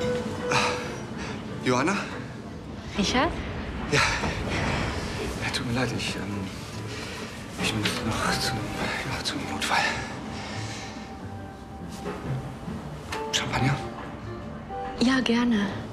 Johanna? Richard? Ja. Ja, tut mir leid, ich muss noch zum Notfall. Champagner? Ja, gerne.